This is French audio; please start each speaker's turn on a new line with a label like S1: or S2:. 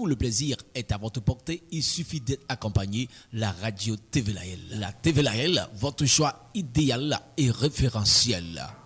S1: tout le plaisir est à votre portée. Il suffit d'être accompagné la radio TVLAL. La TVLAL, votre choix idéal et référentiel.